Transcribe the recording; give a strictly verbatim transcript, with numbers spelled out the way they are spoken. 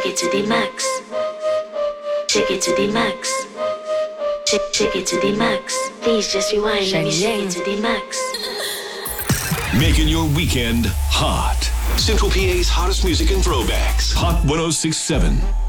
Take it to the max. Take it to the max. Take, take it to the max. Please just rewind and shake it to the max. Making your weekend hot. Central P A's hottest music and throwbacks. Hot one oh six point seven.